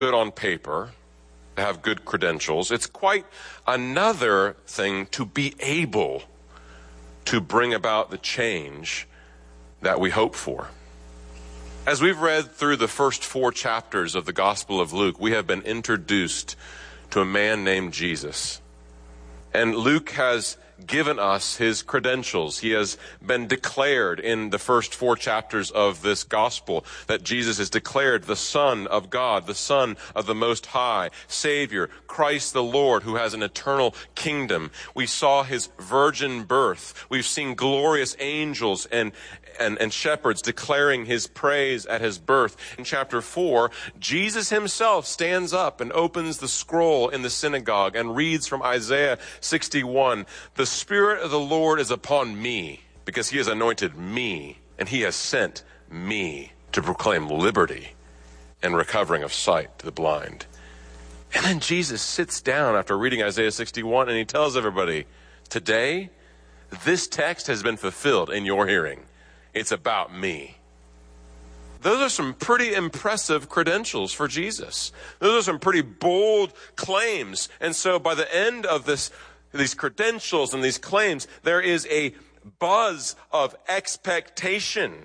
good on paper, to have good credentials. It's quite another thing to be able to bring about the change that we hope for. As we've read through the first 4 chapters of the Gospel of Luke, we have been introduced to a man named Jesus. And Luke has given us his credentials. He has been declared in the first 4 chapters of this gospel that Jesus is declared the Son of God, the Son of the Most High, Savior, Christ the Lord, who has an eternal kingdom. We saw his virgin birth. We've seen glorious angels and shepherds declaring his praise at his birth. In chapter 4, Jesus himself stands up and opens the scroll in the synagogue and reads from Isaiah 61, "The Spirit of the Lord is upon me, because he has anointed me, and he has sent me to proclaim liberty and recovering of sight to the blind." And then Jesus sits down after reading Isaiah 61, and he tells everybody, "Today, this text has been fulfilled in your hearing. It's about me." Those are some pretty impressive credentials for Jesus. Those are some pretty bold claims. And so by the end of these credentials and these claims, there is a buzz of expectation.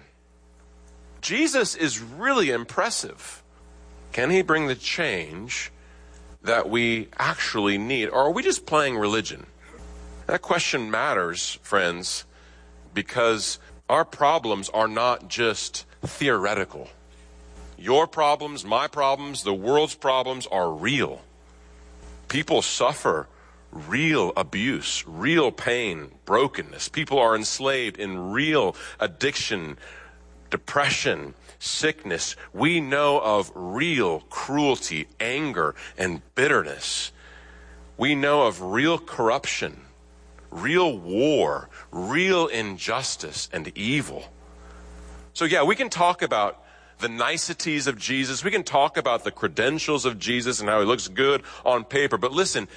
Jesus is really impressive. Can he bring the change that we actually need? Or are we just playing religion? That question matters, friends, because our problems are not just theoretical. Your problems, my problems, the world's problems are real. People suffer real abuse, real pain, brokenness. People are enslaved in real addiction, depression, sickness. We know of real cruelty, anger, and bitterness. We know of real corruption, real war, real injustice and evil. So yeah, we can talk about the niceties of Jesus. We can talk about the credentials of Jesus and how he looks good on paper. But listen,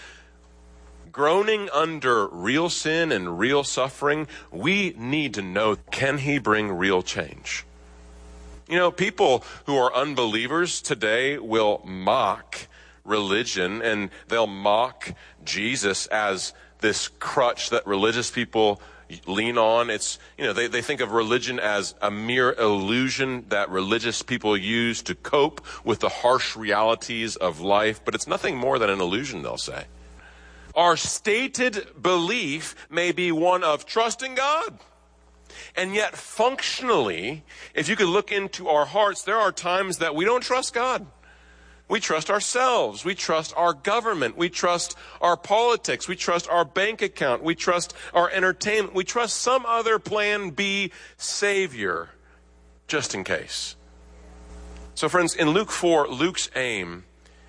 groaning under real sin and real suffering, we need to know, can he bring real change? You know, people who are unbelievers today will mock religion, and they'll mock Jesus as this crutch that religious people lean on. It's, you know, they think of religion as a mere illusion that religious people use to cope with the harsh realities of life, but it's nothing more than an illusion, they'll say. Our stated belief may be one of trusting God. And yet functionally, if you could look into our hearts, there are times that we don't trust God. We trust ourselves. We trust our government. We trust our politics. We trust our bank account. We trust our entertainment. We trust some other plan B savior, just in case. So friends, in Luke 4, Luke's aim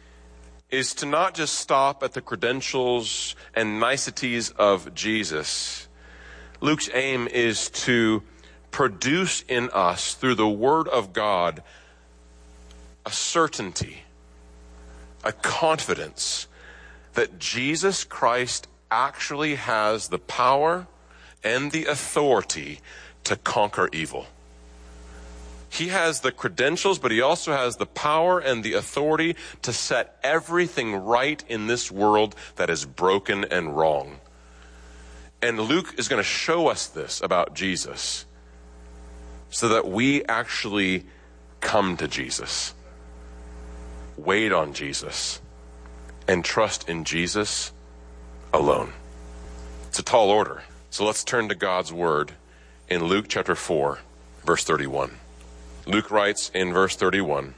is to not just stop at the credentials and niceties of Jesus. Luke's aim is to produce in us, through the Word of God, a certainty, a confidence that Jesus Christ actually has the power and the authority to conquer evil. He has the credentials, but he also has the power and the authority to set everything right in this world that is broken and wrong. And Luke is going to show us this about Jesus so that we actually come to Jesus, wait on Jesus, and trust in Jesus alone. It's a tall order. So let's turn to God's word in Luke chapter 4, verse 31. Luke writes in verse 31,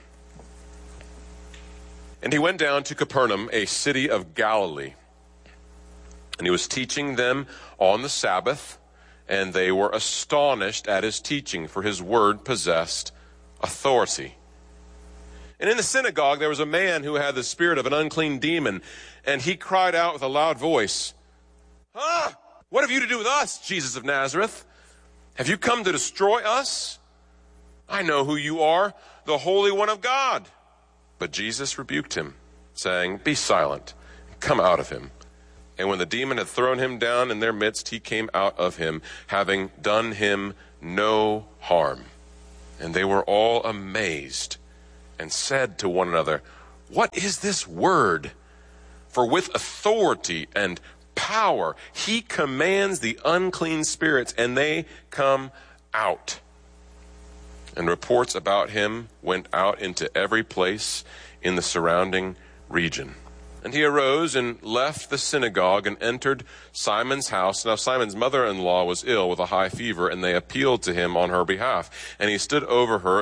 "And he went down to Capernaum, a city of Galilee, and he was teaching them on the Sabbath, and they were astonished at his teaching, for his word possessed authority. And in the synagogue there was a man who had the spirit of an unclean demon, and he cried out with a loud voice, 'What have you to do with us, Jesus of Nazareth? Have you come to destroy us? I know who you are, the Holy One of God.' But Jesus rebuked him, saying, 'Be silent, come out of him.' And when the demon had thrown him down in their midst, he came out of him, having done him no harm. And they were all amazed and said to one another, what is this word? For with authority and power he commands the unclean spirits, and they come out. And reports about him went out into every place in the surrounding region. And he arose and left the synagogue and entered Simon's house. Now Simon's mother-in-law was ill with a high fever, and they appealed to him on her behalf. And he stood over her